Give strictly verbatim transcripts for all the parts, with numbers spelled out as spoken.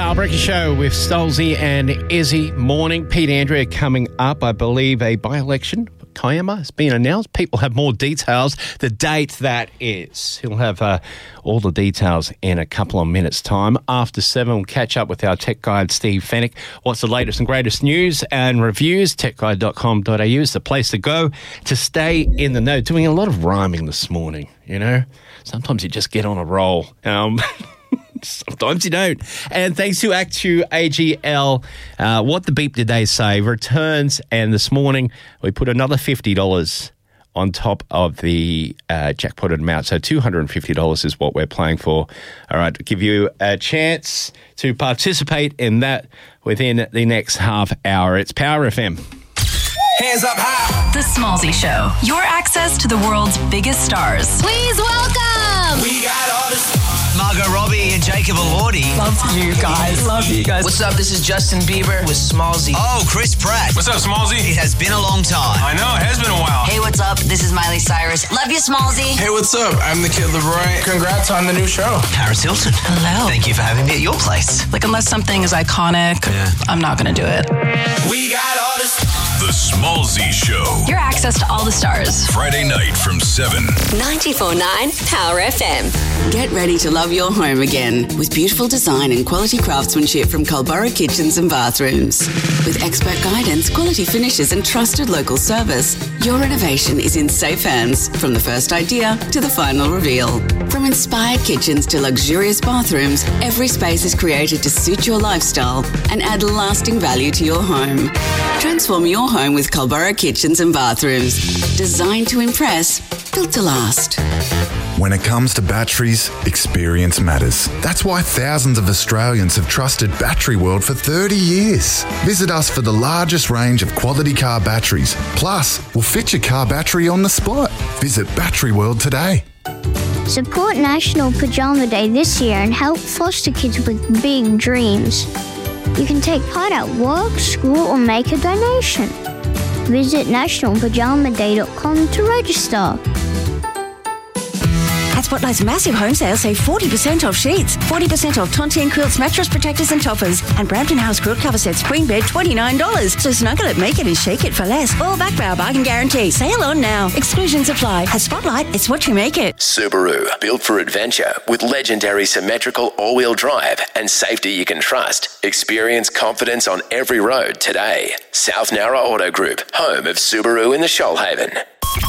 Carl Breaker Show with Stolzy and Izzy. Morning. Pete Andrea coming up. I believe a by-election for Kiama has been announced. People have more details. The date that is. He'll have uh, all the details in a couple of minutes' time. After seven, we'll catch up with our tech guide, Steve Fennick. What's the latest and greatest news and reviews? tech guide dot com dot a u is the place to go to stay in the know. Doing a lot of rhyming this morning, you know. Sometimes you just get on a roll. Um... Sometimes you don't. And thanks to Actu A G L, uh, What the Beep Did They Say returns. And this morning, we put another fifty dollars on top of the uh, jackpotted amount. So two hundred fifty dollars is what we're playing for. All right, to give you a chance to participate in that within the next half hour. It's Power F M. Hands up high. The Smallzy Show. Your access to the world's biggest stars. Please welcome. We got all this. Margot Robbie and Jacob Elordi. Love you guys. Love you guys. What's up? This is Justin Bieber with Smallzy. Oh, Chris Pratt. What's up, Smallzy? It has been a long time. I know, it has been a while. Hey, what's up? This is Miley Cyrus. Love you, Smallzy. Hey, what's up? I'm the Kid LeBron. Congrats on the new show. Paris Hilton. Hello. Thank you for having me at your place. Like, unless something is iconic, yeah. I'm not going to do it. We got all this. The Smallzy Show. Your access to all the stars. Friday night from seven. ninety-four point nine Power F M. Get ready to love your home again with beautiful design and quality craftsmanship from Culburra Kitchens and Bathrooms. With expert guidance, quality finishes and trusted local service, your renovation is in safe hands from the first idea to the final reveal. From inspired kitchens to luxurious bathrooms, every space is created to suit your lifestyle and add lasting value to your home. Transform your home with Culburra Kitchens and Bathrooms. Designed to impress, built to last. When it comes to batteries, experience matters. That's why thousands of Australians have trusted Battery World for thirty years. Visit us for the largest range of quality car batteries. Plus, we'll fit your car battery on the spot. Visit Battery World today. Support National Pajama Day this year and help foster kids with big dreams. You can take part at work, school, or make a donation. Visit national pajama day dot com to register. At Spotlight's massive home sale, save forty percent off sheets, forty percent off Tontine quilts, mattress protectors and toppers, and Brampton House quilt cover set spring bed, twenty-nine dollars. So snuggle it, make it, and shake it for less. All backed by our bargain guarantee. Sale on now. Exclusions apply. At Spotlight, it's what you make it. Subaru, built for adventure with legendary symmetrical all-wheel drive and safety you can trust. Experience confidence on every road today. South Nowra Auto Group, home of Subaru in the Shoalhaven.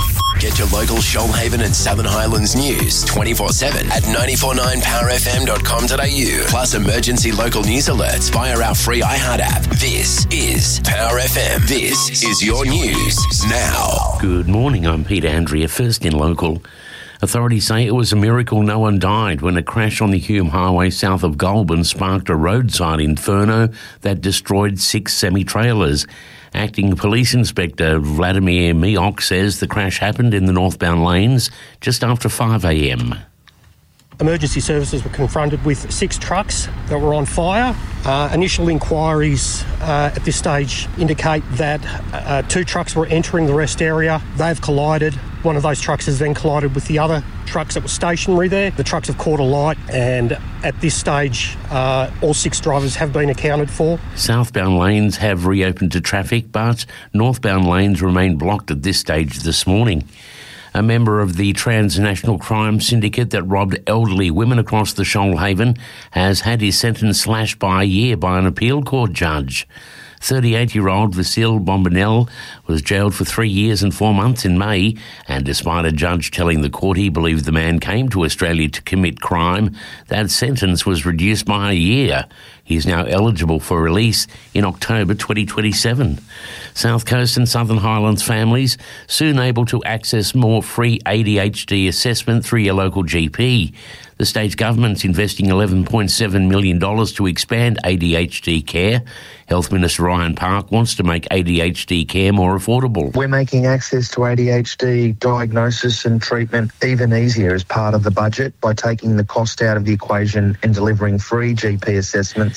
Get your local Shoalhaven and Southern Highlands news twenty-four seven at nine four nine power f m dot com dot a u. Plus emergency local news alerts via our free iHeart app. This is Power F M. This is your news now. Good morning, I'm Peter Andrea. First in local. Authorities say it was a miracle no one died when a crash on the Hume Highway south of Goulburn sparked a roadside inferno that destroyed six semi-trailers. Acting Police Inspector Vladimir Miok says the crash happened in the northbound lanes just after five a m. Emergency services were confronted with six trucks that were on fire. Uh, initial inquiries uh, at this stage indicate that uh, two trucks were entering the rest area. They've collided. One of those trucks has then collided with the other trucks that were stationary there. The trucks have caught alight, and at this stage, uh, all six drivers have been accounted for. Southbound lanes have reopened to traffic, but northbound lanes remain blocked at this stage this morning. A member of the transnational crime syndicate that robbed elderly women across the Shoalhaven has had his sentence slashed by a year by an appeal court judge. thirty-eight-year-old Vasil Bombonel was jailed for three years and four months in May, and despite a judge telling the court he believed the man came to Australia to commit crime, that sentence was reduced by a year. He is now eligible for release in October twenty twenty-seven. South Coast and Southern Highlands families soon able to access more free A D H D assessment through your local G P. The state government's investing eleven point seven million dollars to expand A D H D care. Health Minister Ryan Park wants to make A D H D care more affordable. We're making access to A D H D diagnosis and treatment even easier as part of the budget by taking the cost out of the equation and delivering free G P assessments.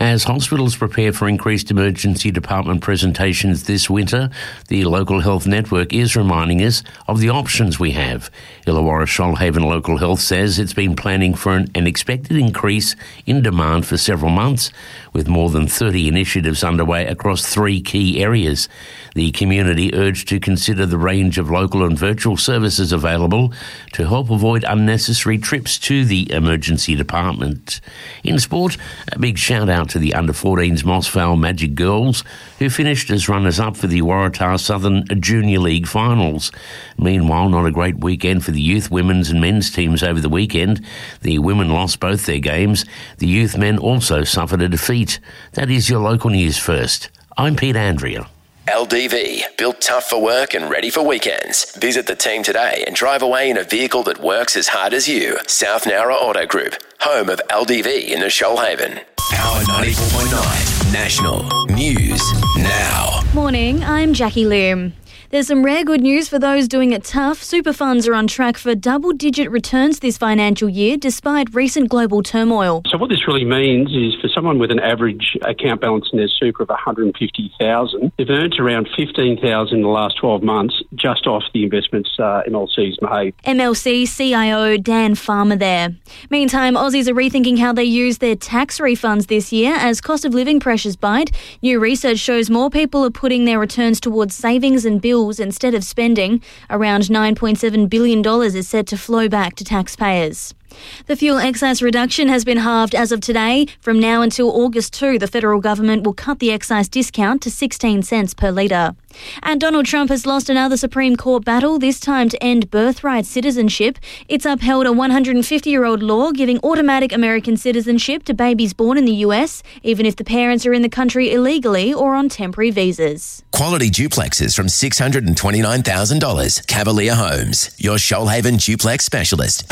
As hospitals prepare for increased emergency department presentations this winter, the local health network is reminding us of the options we have. Illawarra Shoalhaven Local Health says it's been planning for an, an expected increase in demand for several months, with more than thirty initiatives underway across three key areas. The community urged to consider the range of local and virtual services available to help avoid unnecessary trips to the emergency department. In sport, a big shout out to the under fourteens Moss Vale Magic Girls, who finished as runners-up for the Waratah Southern Junior League finals. Meanwhile, not a great weekend for the youth, women's and men's teams over the weekend. The women lost both their games. The youth men also suffered a defeat. That is your local news first. I'm Pete Andrea. L D V, built tough for work and ready for weekends. Visit the team today and drive away in a vehicle that works as hard as you. South Nowra Auto Group, home of L D V in the Shoalhaven. Power ninety-four point nine, National News Now. Morning, I'm Jackie Loom. There's some rare good news for those doing it tough. Super funds are on track for double-digit returns this financial year, despite recent global turmoil. So what this really means is for someone with an average account balance in their super of one hundred fifty thousand dollars, they've earned around fifteen thousand dollars in the last twelve months just off the investments uh, M L C's made. M L C C I O Dan Farmer there. Meantime, Aussies are rethinking how they use their tax refunds this year as cost of living pressures bite. New research shows more people are putting their returns towards savings and bills instead of spending. Around nine point seven billion dollars is set to flow back to taxpayers. The fuel excise reduction has been halved as of today. From now until August second, the federal government will cut the excise discount to sixteen cents per litre. And Donald Trump has lost another Supreme Court battle, this time to end birthright citizenship. It's upheld a one hundred fifty-year-old law giving automatic American citizenship to babies born in the U S, even if the parents are in the country illegally or on temporary visas. Quality duplexes from six hundred twenty-nine thousand dollars. Cavalier Homes, your Shoalhaven duplex specialist.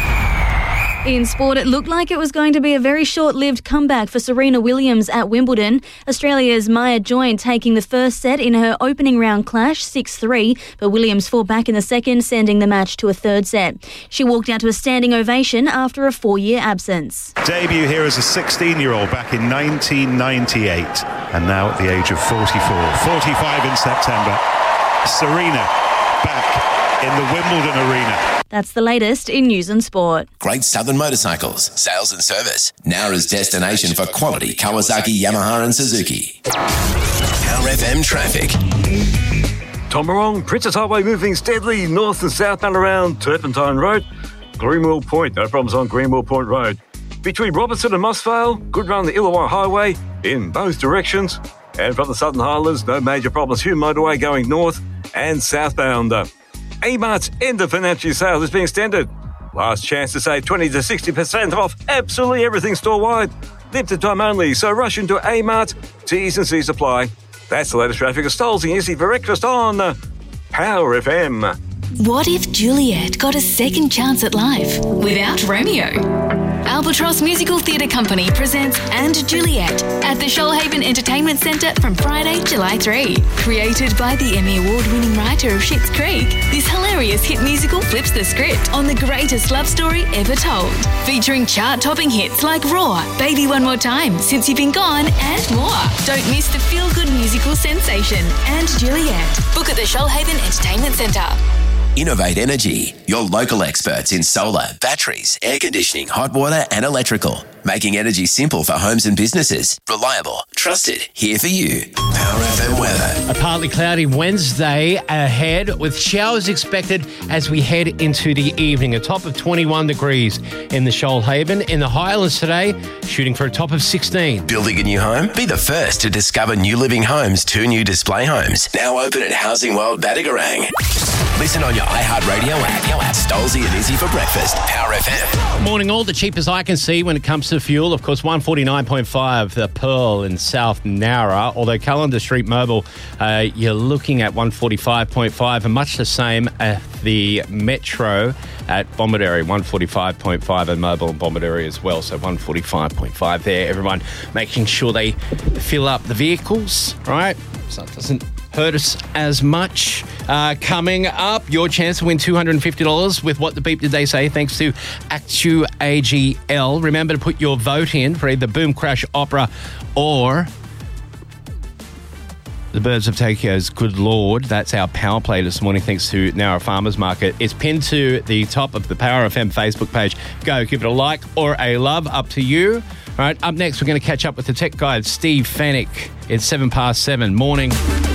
In sport, it looked like it was going to be a very short-lived comeback for Serena Williams at Wimbledon. Australia's Maya Joint taking the first set in her opening round clash, six three, but Williams fought back in the second, sending the match to a third set. She walked out to a standing ovation after a four-year absence. Debut here as a sixteen-year-old back in nineteen ninety-eight, and now at the age of forty-four. forty-five in September. Serena back in the Wimbledon arena. That's the latest in news and sport. Great Southern Motorcycles, sales and service. Nowra's destination for quality Kawasaki, Yamaha and Suzuki. Power F M traffic. Tomarong, Princess Highway moving steadily north and south and around Turpentine Road. Greenwell Point, no problems on Greenwell Point Road. Between Robertson and Moss Vale, good run the Illawarra Highway in both directions. And from the Southern Highlands, no major problems. Hume Motorway going north and southbound. A-Mart's end of financial sales is being extended. Last chance to save twenty to sixty percent off absolutely everything store-wide. Limited time only, so rush into A-Mart. T's and C's apply. That's the latest traffic of Stoles and Easy for breakfast on uh, Power F M. What if Juliet got a second chance at life without Romeo? Albatross Musical Theatre Company presents And Juliet at the Shoalhaven Entertainment Centre from Friday, July third. Created by the Emmy Award-winning writer of Schitt's Creek, this hilarious hit musical flips the script on the greatest love story ever told. Featuring chart-topping hits like Raw, Baby One More Time, Since You've Been Gone, and more. Don't miss the feel-good musical sensation And Juliet. Book at the Shoalhaven Entertainment Centre. Innovate Energy, your local experts in solar, batteries, air conditioning, hot water and electrical. Making energy simple for homes and businesses. Reliable, trusted, here for you. Power F M weather. A partly cloudy Wednesday ahead with showers expected as we head into the evening. A top of twenty-one degrees in the Shoalhaven. In the Highlands today, shooting for a top of sixteen. Building a new home? Be the first to discover New Living Homes, two new display homes. Now open at Housing World Badagarang. Listen on your iHeartRadio app. Stolzy and Izzy for breakfast. Power F M. Morning all, the cheapest I can see when it comes to fuel. Of course, one forty-nine point five, the Pearl in South Nowra. Although Calendar Street Mobile, uh, you're looking at one forty-five point five, and much the same at the Metro at Bomaderry, one forty-five point five, and Mobile and Bomaderry as well. So one forty-five point five there. Everyone making sure they fill up the vehicles, right? So it doesn't hurt us as much. Uh, coming up, your chance to win two hundred fifty dollars with What the Beep Did They Say, thanks to Actu A G L. Remember to put your vote in for either Boom Crash Opera or The Birds of Tokyo's Good Lord. That's our power play this morning, thanks to Nowra Farmers Market. It's pinned to the top of the Power F M Facebook page. Go, give it a like or a love, up to you. All right, up next, we're going to catch up with the tech guide, Steve Fennick. It's seven past seven. Morning.